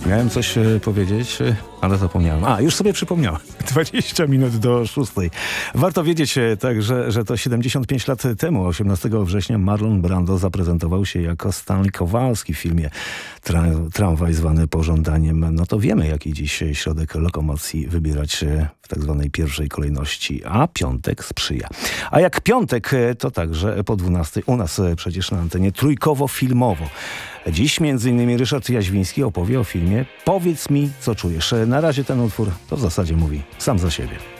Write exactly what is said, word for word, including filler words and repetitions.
Miałem coś e, powiedzieć, e, ale zapomniałem. A, już sobie przypomniałem. dwadzieścia minut do szóstej. Warto wiedzieć e, także, że to siedemdziesiąt pięć lat temu, osiemnastego września, Marlon Brando zaprezentował się jako Stanley Kowalski w filmie Tra- Tramwaj zwany pożądaniem. No to wiemy, jaki dziś środek lokomocji wybierać e, w tak zwanej pierwszej kolejności, a piątek sprzyja. A jak piątek, e, to także po dwunastej u nas e, przecież na antenie trójkowo-filmowo. Dziś między innymi Ryszard Jaźwiński opowie o filmie Powiedz mi, co czujesz. Na razie ten utwór to w zasadzie mówi sam za siebie.